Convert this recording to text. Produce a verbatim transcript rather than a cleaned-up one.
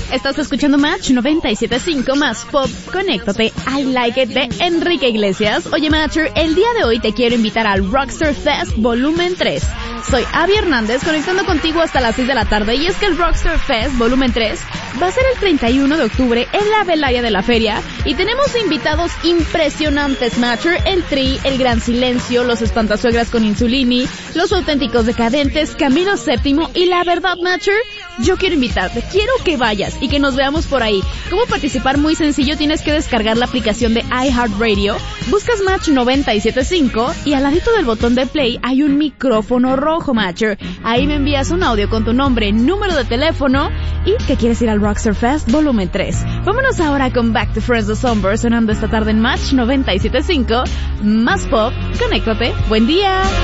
Estás escuchando Match noventa y siete punto cinco más Pop. Conéctate. I Like It de Enrique Iglesias. Oye, Matcher, el día de hoy te quiero invitar al Rockstar Fest Volumen tres. Soy Abby Hernández, conectando contigo hasta las seis de la tarde, y es que el Rockstar Fest Volumen tres va a ser el treinta y uno de octubre en la Velaria de la Feria, y tenemos invitados impresionantes, Matcher, el Tri, el Gran Silencio, los Espantasuegras con Insulini, los Auténticos Decadentes, Camilo Séptimo, y la verdad, Matcher, yo quiero invitarte, quiero que vayas y que nos veamos por ahí. ¿Cómo participar? Muy sencillo, tienes que descargar la aplicación de iHeartRadio, buscas Match noventa y siete punto cinco y al ladito del botón de play hay un micrófono rojo, Matcher. Ahí me envías un audio con tu nombre, número de teléfono y que quieres ir al Rockstar Fest Volumen tres. Vámonos ahora con Back to Friends the Somber, sonando esta tarde en Match noventa y siete punto cinco, más Pop. Conéctate. Buen día.